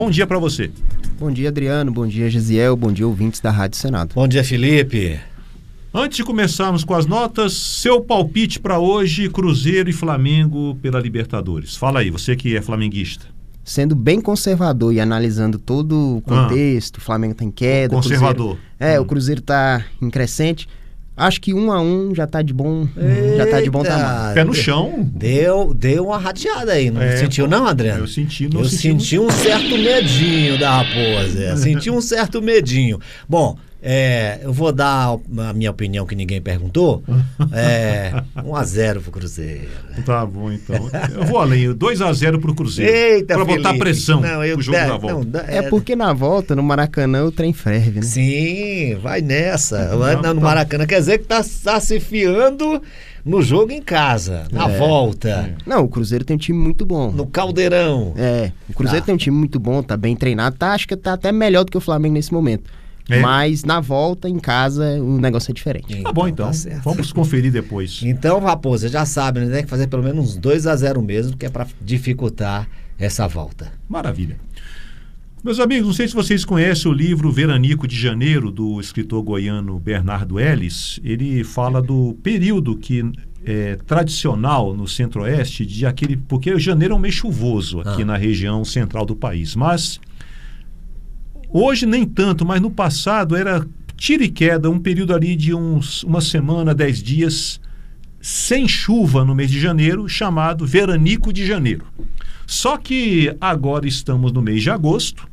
Bom dia para você. Bom dia, Adriano. Bom dia, Gesiel. Bom dia, ouvintes da Rádio Senado. Bom dia, Felipe. Antes de começarmos com as notas, seu palpite para hoje, Cruzeiro e Flamengo pela Libertadores. Fala aí, você que é flamenguista. Sendo bem conservador e analisando todo o contexto, o Flamengo está em queda. Conservador. O Cruzeiro está em crescente. Acho que 1-1 já tá de bom, já tá de bom tamanho. Pé no chão. Deu uma rateada aí, não sentiu não, Adriano? Eu senti, Eu senti um certo medinho da Raposa, senti um certo medinho. Bom, eu vou dar a minha opinião que ninguém perguntou. 1-0 pro Cruzeiro. Tá bom, então. Eu vou além, 2-0 pro Cruzeiro. Eita, pra botar Felipe. pressão pro jogo da volta. É porque na volta, no Maracanã, o trem ferve, né? Sim, vai nessa. No Maracanã quer dizer que tá se fiando no jogo em casa, na volta. Não, o Cruzeiro tem um time muito bom. No Caldeirão. O Cruzeiro tem um time muito bom, tá bem treinado, acho que tá até melhor do que o Flamengo nesse momento. Mas na volta, em casa, o negócio é diferente. Tá bom, então. Tá certo. Vamos conferir depois. Então, Raposa, já sabe, né? Tem que fazer pelo menos uns 2-0 mesmo, que é para dificultar essa volta. Maravilha. Meus amigos, não sei se vocês conhecem o livro Veranico de Janeiro, do escritor goiano Bernardo Ellis. Ele fala do período que é tradicional no Centro-Oeste, porque janeiro é um mês chuvoso aqui na região central do país. Mas hoje nem tanto, mas no passado era tiro e queda, um período ali de uma semana, 10 dias, sem chuva no mês de janeiro, chamado Veranico de Janeiro. Só que agora estamos no mês de agosto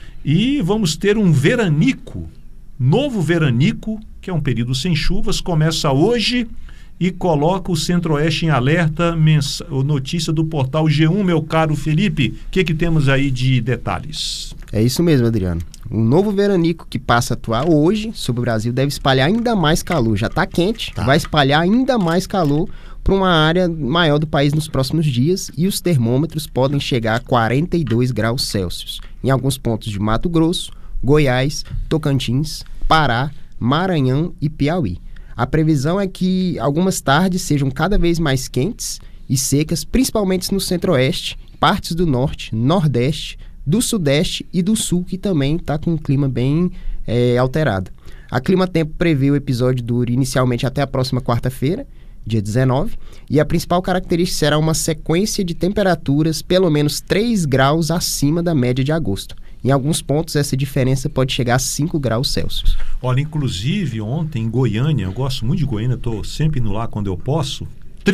e vamos ter um veranico, novo veranico, que é um período sem chuvas, começa hoje e coloca o Centro-Oeste em alerta. Notícia do portal G1, meu caro Felipe. O que temos aí de detalhes? É isso mesmo, Adriano. Um novo veranico que passa a atuar hoje sobre o Brasil deve espalhar ainda mais calor. Já está quente, vai espalhar ainda mais calor para uma área maior do país nos próximos dias e os termômetros podem chegar a 42 graus Celsius. Em alguns pontos de Mato Grosso, Goiás, Tocantins, Pará, Maranhão e Piauí. A previsão é que algumas tardes sejam cada vez mais quentes e secas, principalmente no Centro-Oeste, partes do Norte, Nordeste, do Sudeste e do Sul, que também está com um clima bem alterado. A Clima Tempo prevê o episódio dure inicialmente até a próxima quarta-feira, dia 19, e a principal característica será uma sequência de temperaturas pelo menos 3 graus acima da média de agosto. Em alguns pontos, essa diferença pode chegar a 5 graus Celsius. Olha, inclusive ontem em Goiânia, eu gosto muito de Goiânia, estou sempre indo lá quando eu posso,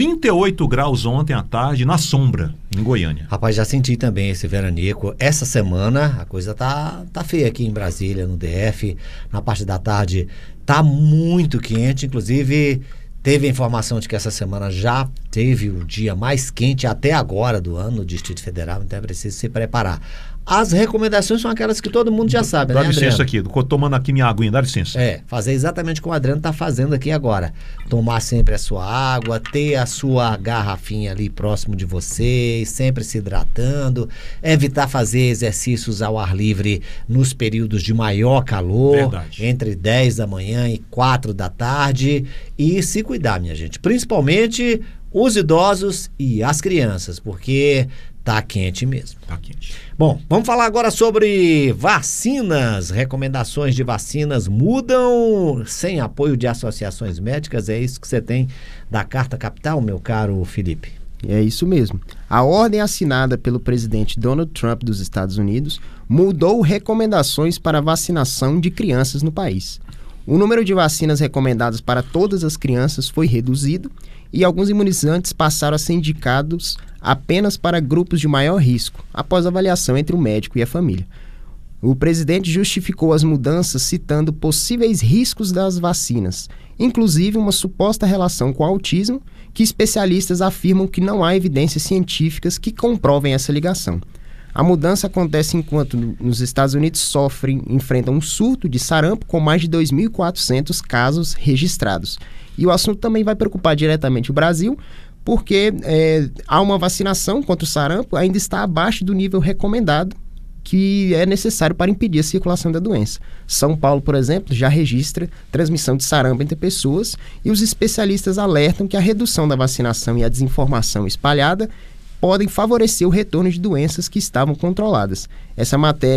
38 graus ontem à tarde na sombra, em Goiânia. Rapaz, já senti também esse veranico. Essa semana a coisa tá feia aqui em Brasília, no DF. Na parte da tarde tá muito quente, inclusive teve a informação de que essa semana já teve o dia mais quente até agora do ano no Distrito Federal, então é preciso se preparar. As recomendações são aquelas que todo mundo já sabe, né, Adriano? Dá licença aqui, estou tomando aqui minha aguinha, dá licença. Fazer exatamente como o Adriano está fazendo aqui agora. Tomar sempre a sua água, ter a sua garrafinha ali próximo de você, sempre se hidratando, evitar fazer exercícios ao ar livre nos períodos de maior calor, entre 10 da manhã e 4 da tarde, e se cuidar, minha gente, principalmente os idosos e as crianças, porque tá quente mesmo. Tá quente. Bom, vamos falar agora sobre vacinas. Recomendações de vacinas mudam sem apoio de associações médicas. É isso que você tem da Carta Capital, meu caro Felipe? É isso mesmo. A ordem assinada pelo presidente Donald Trump dos Estados Unidos mudou recomendações para vacinação de crianças no país. O número de vacinas recomendadas para todas as crianças foi reduzido e alguns imunizantes passaram a ser indicados apenas para grupos de maior risco, após avaliação entre o médico e a família. O presidente justificou as mudanças citando possíveis riscos das vacinas, inclusive uma suposta relação com o autismo, que especialistas afirmam que não há evidências científicas que comprovem essa ligação. A mudança acontece enquanto nos Estados Unidos enfrentam um surto de sarampo com mais de 2.400 casos registrados. E o assunto também vai preocupar diretamente o Brasil, porque há uma vacinação contra o sarampo, ainda está abaixo do nível recomendado, que é necessário para impedir a circulação da doença. São Paulo, por exemplo, já registra transmissão de sarampo entre pessoas e os especialistas alertam que a redução da vacinação e a desinformação espalhada podem favorecer o retorno de doenças que estavam controladas. Essa matéria